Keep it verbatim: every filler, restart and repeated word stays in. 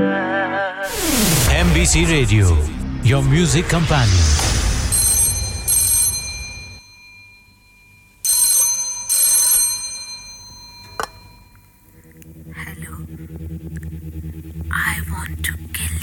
M B C Radio, your music companion. Hello. I want to kill